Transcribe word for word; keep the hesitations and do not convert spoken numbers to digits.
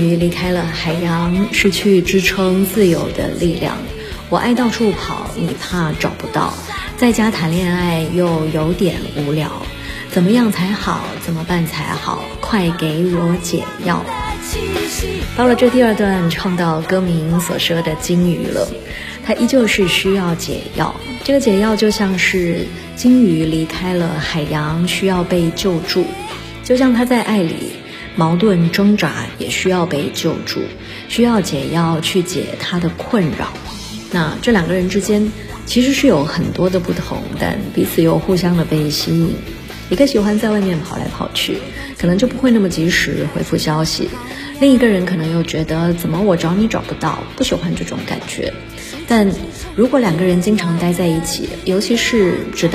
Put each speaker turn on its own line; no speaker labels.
鱼离开了海洋，失去支撑自由的力量。我爱到处跑，你怕找不到。在家谈恋爱又有点无聊，怎么样才好？怎么办才好？快给我解药！到了这第二段，唱到歌名所说的金鱼了，它依旧是需要解药。这个解药就像是金鱼离开了海洋，需要被救助，就像他在爱里矛盾挣扎，也需要被救助，需要解药去解他的困扰。那这两个人之间其实是有很多的不同，但彼此又互相的被吸引。一个喜欢在外面跑来跑去，可能就不会那么及时回复消息，另一个人可能又觉得怎么我找你找不到，不喜欢这种感觉。但如果两个人经常待在一起，尤其是只